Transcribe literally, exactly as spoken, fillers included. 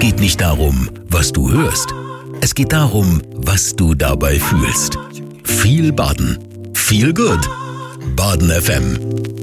geht nicht darum, was du hörst. Es geht darum, was du dabei fühlst. Viel Baden. Viel Good. Baden F M.